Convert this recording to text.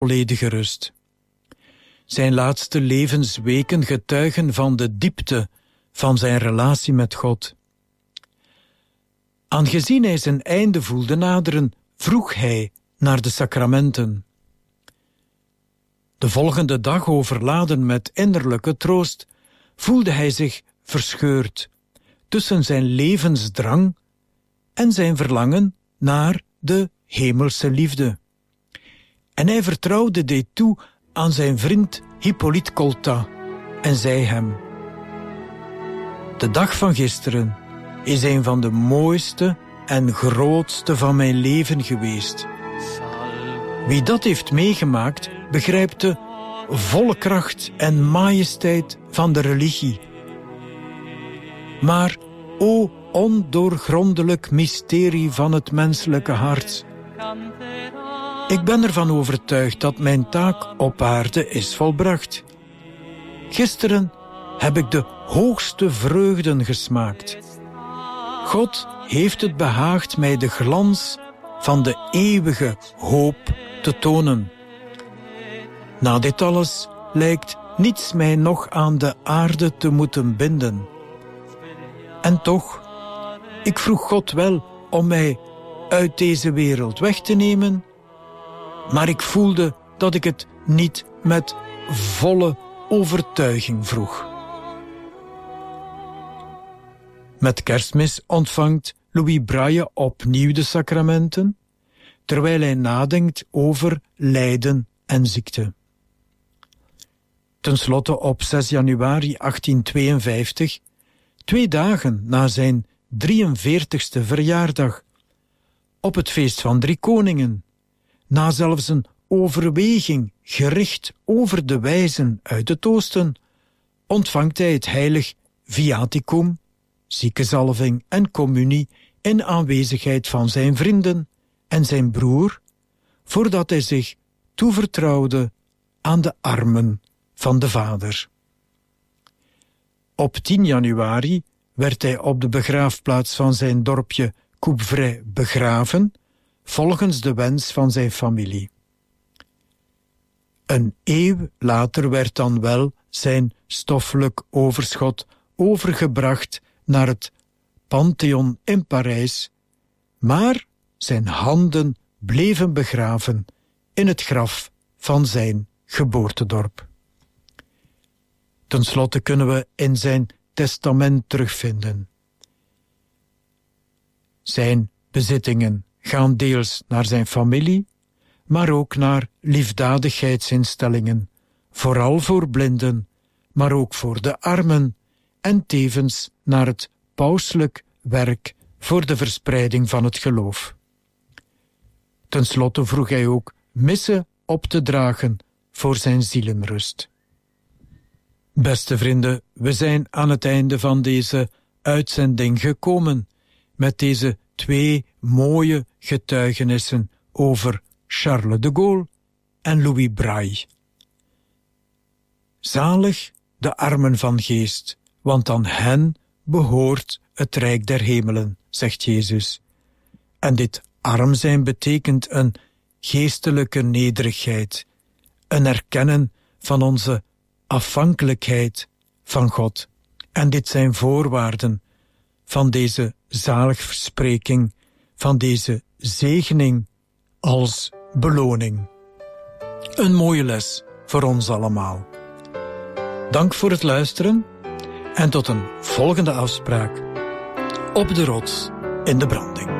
volledige rust. Zijn laatste levensweken getuigen van de diepte van zijn relatie met God. Aangezien hij zijn einde voelde naderen, vroeg hij naar de sacramenten. De volgende dag, overladen met innerlijke troost, voelde hij zich verscheurd tussen zijn levensdrang en zijn verlangen naar de hemelse liefde. En hij vertrouwde dit toe aan zijn vriend Hippolyte Colta en zei hem: de dag van gisteren is een van de mooiste en grootste van mijn leven geweest. Wie dat heeft meegemaakt, begrijpt de volle kracht en majesteit van de religie. Maar, o ondoorgrondelijk mysterie van het menselijke hart, ik ben ervan overtuigd dat mijn taak op aarde is volbracht. Gisteren heb ik de hoogste vreugden gesmaakt. God heeft het behaagd mij de glans van de eeuwige hoop te tonen. Na dit alles lijkt niets mij nog aan de aarde te moeten binden. En toch, ik vroeg God wel om mij uit deze wereld weg te nemen, maar ik voelde dat ik het niet met volle overtuiging vroeg. Met Kerstmis ontvangt Louis Braille opnieuw de sacramenten, terwijl hij nadenkt over lijden en ziekte. Ten slotte op 6 januari 1852, 2 dagen na zijn 43ste verjaardag, op het feest van Drie Koningen, na zelfs een overweging gericht over de wijzen uit het oosten, ontvangt hij het heilig viaticum, ziekenzalving en communie in aanwezigheid van zijn vrienden en zijn broer, voordat hij zich toevertrouwde aan de armen van de Vader. Op 10 januari werd hij op de begraafplaats van zijn dorpje Coupvray begraven, volgens de wens van zijn familie. Een eeuw later werd dan wel zijn stoffelijk overschot overgebracht naar het Pantheon in Parijs, maar zijn handen bleven begraven in het graf van zijn geboortedorp. Ten slotte kunnen we in zijn testament terugvinden: zijn bezittingen gaan deels naar zijn familie, maar ook naar liefdadigheidsinstellingen, vooral voor blinden, maar ook voor de armen, en tevens naar het pauselijk werk voor de verspreiding van het geloof. Ten slotte vroeg hij ook missen op te dragen voor zijn zielenrust. Beste vrienden, we zijn aan het einde van deze uitzending gekomen met deze 2 mooie getuigenissen over Charles de Gaulle en Louis Braille. Zalig de armen van geest, want aan hen behoort het rijk der hemelen, zegt Jezus. En dit arm zijn betekent een geestelijke nederigheid, een erkennen van onze afhankelijkheid van God. En dit zijn voorwaarden van deze zaligverspreking, van deze zegening als beloning. Een mooie les voor ons allemaal. Dank voor het luisteren en tot een volgende afspraak op de rots in de branding.